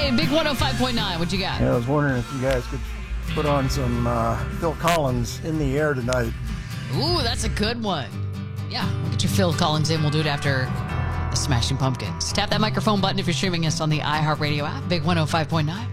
Hey, Big 105.9, what you got? Yeah, I was wondering if you guys could put on some Phil Collins In the Air tonight. Ooh, that's a good one. Yeah, we'll get your Phil Collins in. We'll do it after the Smashing Pumpkins. Tap that microphone button if you're streaming us on the iHeartRadio app, Big 105.9.